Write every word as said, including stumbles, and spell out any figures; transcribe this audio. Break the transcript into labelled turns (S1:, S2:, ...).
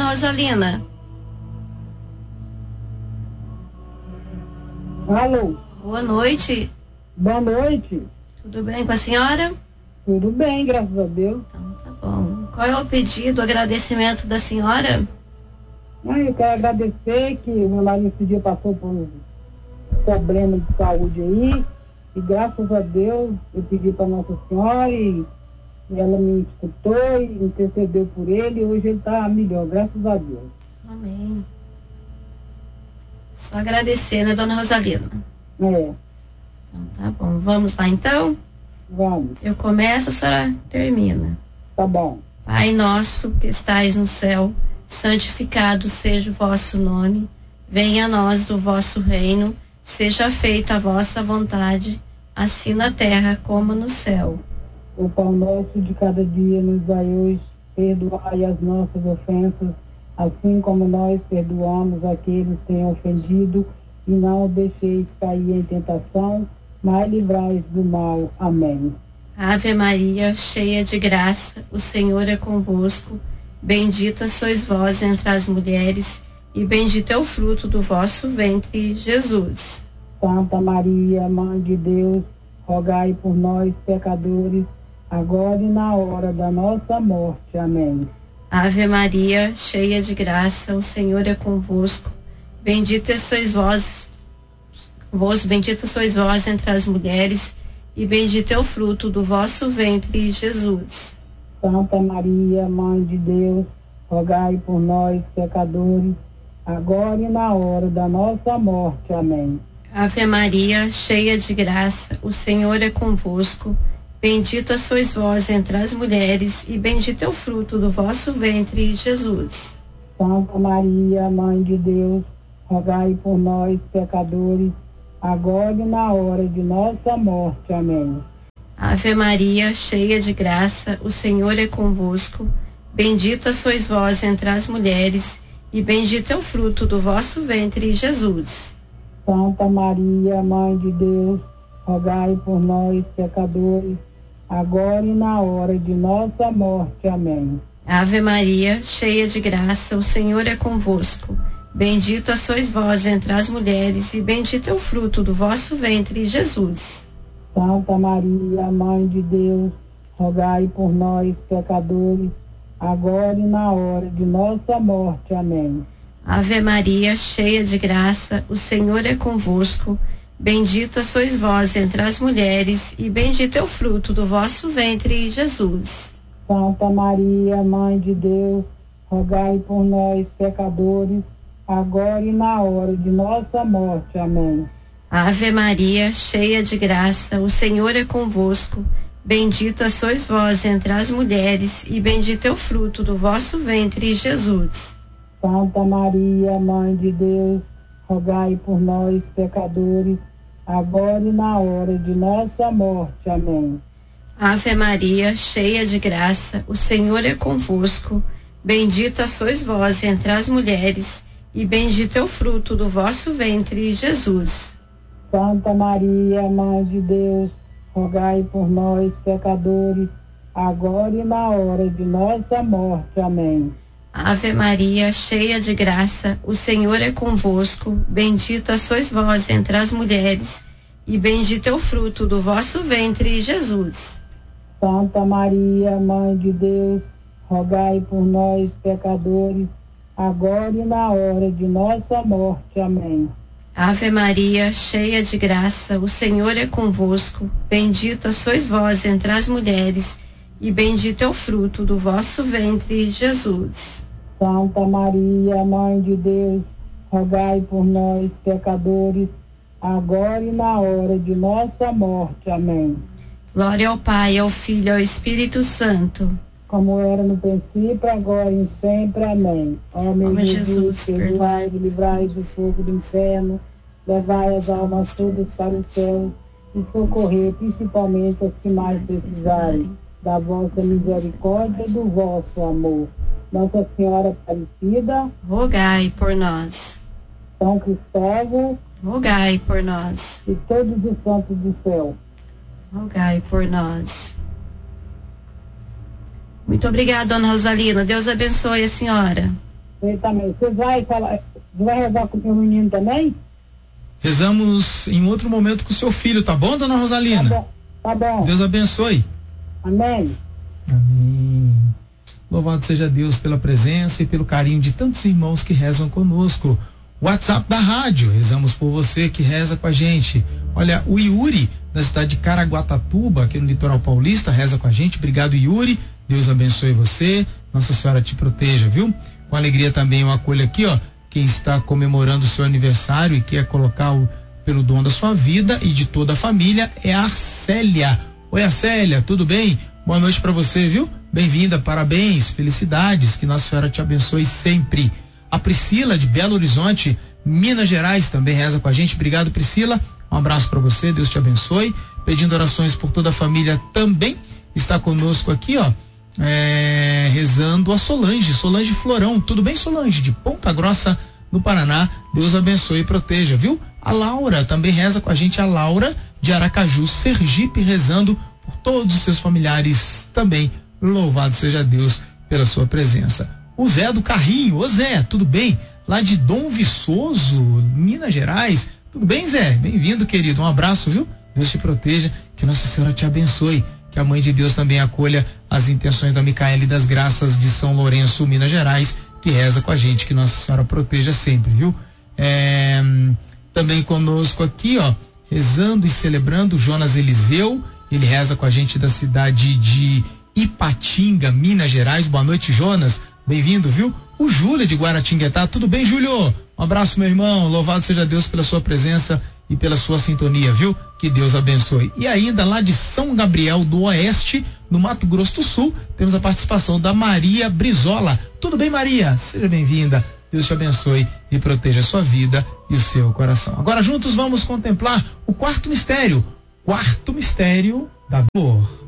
S1: dona Rosalina.
S2: Alô?
S1: Boa noite.
S2: Boa noite.
S1: Tudo bem com a senhora?
S2: Tudo bem, graças a Deus.
S1: Então, tá bom. Qual é o pedido, o agradecimento da senhora?
S2: Ah, eu quero agradecer que o meu marido esse dia passou por um problema de saúde aí, e graças a Deus eu pedi para Nossa Senhora e, e ela me escutou e intercedeu por ele, e hoje ele está melhor, graças a Deus.
S1: Amém. Só agradecer, né, dona Rosalina?
S2: É.
S1: Então, tá bom. Vamos lá, então?
S2: Vamos.
S1: Eu começo, a senhora termina.
S2: Tá bom.
S1: Pai nosso que estais no céu, santificado seja o vosso nome. Venha a nós o vosso reino. Seja feita a vossa vontade, assim na terra como no céu.
S2: O pão nosso de cada dia nos dai hoje, perdoai as nossas ofensas, assim como nós perdoamos aqueles que têm ofendido, e não o deixeis cair em tentação, mas livrai-os do mal. Amém.
S1: Ave Maria, cheia de graça, o Senhor é convosco. Bendita sois vós entre as mulheres, e bendito é o fruto do vosso ventre, Jesus.
S2: Santa Maria, Mãe de Deus, rogai por nós, pecadores, agora e na hora da nossa morte. Amém.
S1: Ave Maria, cheia de graça, o Senhor é convosco. Bendita sois vós, vós, bendita sois vós entre as mulheres, e bendito é o fruto do vosso ventre, Jesus.
S2: Santa Maria, Mãe de Deus, rogai por nós, pecadores, agora e na hora da nossa morte. Amém.
S1: Ave Maria, cheia de graça, o Senhor é convosco. Bendita sois vós entre as mulheres, e bendito é o fruto do vosso ventre, Jesus.
S2: Santa Maria, Mãe de Deus, rogai por nós, pecadores, agora e na hora de nossa morte. Amém.
S1: Ave Maria, cheia de graça, o Senhor é convosco. Bendita sois vós entre as mulheres, e bendito é o fruto do vosso ventre, Jesus.
S2: Santa Maria, Mãe de Deus, rogai por nós, pecadores, agora e na hora de nossa morte. Amém.
S1: Ave Maria, cheia de graça, o Senhor é convosco. Bendita sois vós entre as mulheres, e bendito é o fruto do vosso ventre, Jesus.
S2: Santa Maria, Mãe de Deus, rogai por nós, pecadores, agora e na hora de nossa morte. Amém.
S1: Ave Maria, cheia de graça, o Senhor é convosco. Bendita sois vós entre as mulheres, e bendito é o fruto do vosso ventre, Jesus.
S2: Santa Maria, Mãe de Deus, rogai por nós, pecadores, agora e na hora de nossa morte. Amém.
S1: Ave Maria, cheia de graça, o Senhor é convosco. Bendita sois vós entre as mulheres, e bendito é o fruto do vosso ventre, Jesus.
S2: Santa Maria, Mãe de Deus, rogai por nós, pecadores, agora e na hora de nossa morte. Amém.
S1: Ave Maria, cheia de graça, o Senhor é convosco. Bendita sois vós entre as mulheres, e bendito é o fruto do vosso ventre, Jesus.
S2: Santa Maria, Mãe de Deus, rogai por nós, pecadores, agora e na hora de nossa morte. Amém.
S1: Ave Maria, cheia de graça, o Senhor é convosco. Bendita sois vós entre as mulheres, e bendito é o fruto do vosso ventre, Jesus.
S2: Santa Maria, Mãe de Deus, rogai por nós, pecadores, agora e na hora de nossa morte. Amém.
S1: Ave Maria, cheia de graça, o Senhor é convosco. Bendita sois vós entre as mulheres, e bendito é o fruto do vosso ventre, Jesus.
S2: Santa Maria, Mãe de Deus, rogai por nós, pecadores, agora e na hora de nossa morte. Amém.
S1: Glória ao Pai, ao Filho e ao Espírito Santo.
S2: Como era no princípio, agora e sempre. Amém. Ó meu
S1: Ó
S2: Jesus,
S1: Jesus,
S2: perdoai e livrai do fogo do inferno, levai as almas todas para o céu e socorrer principalmente as que mais precisarem da vossa misericórdia e do vosso amor. Nossa Senhora Aparecida,
S1: rogai por nós.
S2: São Cristóvão,
S1: rogai por nós.
S2: E todos os santos do céu,
S1: rogai por nós. Muito obrigada, dona Rosalina. Deus abençoe a senhora.
S2: Você também. Você vai falar, vai rezar com o meu menino também?
S3: Rezamos em outro momento com o seu filho, tá bom, dona Rosalina?
S2: Tá bom. Tá bom.
S3: Deus abençoe.
S2: Amém.
S3: Amém. Louvado seja Deus pela presença e pelo carinho de tantos irmãos que rezam conosco. WhatsApp da rádio, rezamos por você que reza com a gente. Olha, o Yuri, da cidade de Caraguatatuba, aqui no litoral paulista, reza com a gente. Obrigado, Yuri. Deus abençoe você. Nossa Senhora te proteja, viu? Com alegria também eu acolho aqui, ó, quem está comemorando o seu aniversário e quer colocar o, pelo dom da sua vida e de toda a família, é a Arcélia. Oi, Arcélia, tudo bem? Boa noite para você, viu? Bem-vinda, parabéns, felicidades, que Nossa Senhora te abençoe sempre. A Priscila, de Belo Horizonte, Minas Gerais, também reza com a gente. Obrigado, Priscila. Um abraço para você, Deus te abençoe. Pedindo orações por toda a família também. Está conosco aqui, ó, é, rezando a Solange, Solange Florão. Tudo bem, Solange? De Ponta Grossa, no Paraná. Deus abençoe e proteja, viu? A Laura também reza com a gente. A Laura, de Aracaju, Sergipe, rezando por todos os seus familiares também. Louvado seja Deus pela sua presença. O Zé do Carrinho. Ô Zé, tudo bem? Lá de Dom Viçoso, Minas Gerais. Tudo bem, Zé? Bem-vindo, querido. Um abraço, viu? Deus te proteja, que Nossa Senhora te abençoe, que a Mãe de Deus também acolha as intenções da Micaele das Graças de São Lourenço, Minas Gerais, que reza com a gente, que Nossa Senhora proteja sempre, viu? É, também conosco aqui, ó, rezando e celebrando, Jonas Eliseu. Ele reza com a gente da cidade de Ipatinga, Minas Gerais. Boa noite, Jonas. Bem-vindo, viu? O Júlio de Guaratinguetá. Tudo bem, Júlio? Um abraço, meu irmão. Louvado seja Deus pela sua presença e pela sua sintonia, viu? Que Deus abençoe. E ainda lá de São Gabriel do Oeste, no Mato Grosso do Sul, temos a participação da Maria Brizola. Tudo bem, Maria? Seja bem-vinda. Deus te abençoe e proteja a sua vida e o seu coração. Agora juntos vamos contemplar o quarto mistério. Quarto mistério da dor.